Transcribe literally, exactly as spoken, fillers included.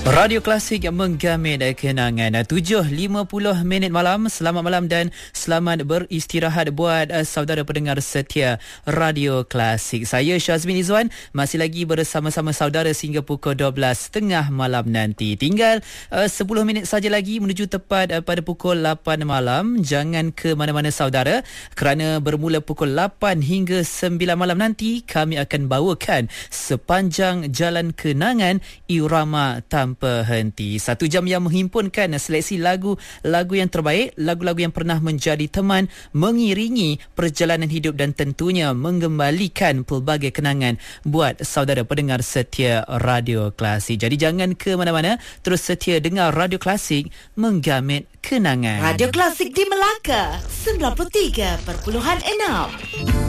Radio Klasik yang menggamit kenangan. tujuh lima puluh minit malam. Selamat malam dan selamat beristirahat buat uh, saudara pendengar setia Radio Klasik. Saya Syazmin Izwan masih lagi bersama-sama saudara sehingga pukul dua belas tiga puluh malam nanti. Tinggal uh, sepuluh minit saja lagi menuju tepat uh, pada pukul lapan malam. Jangan ke mana-mana saudara, kerana bermula pukul lapan hingga sembilan malam nanti kami akan bawakan sepanjang jalan kenangan irama tanpa henti. Satu jam yang menghimpunkan seleksi lagu-lagu yang terbaik, lagu-lagu yang pernah menjadi teman mengiringi perjalanan hidup dan tentunya mengembalikan pelbagai kenangan buat saudara pendengar setia Radio Klasik. Jadi jangan ke mana-mana, terus setia dengar Radio Klasik menggamit kenangan. Radio Klasik di Melaka sembilan puluh tiga perpuluhan enam.